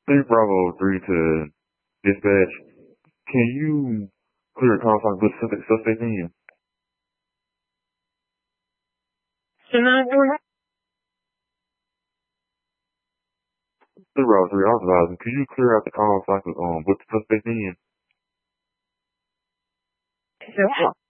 3 Bravo 3 to dispatch. Can you clear a call so I can put suspect in? Can I do that? 3 Bravo 3 authorizing. Could you clear out the call so I can put the suspect in? Yeah.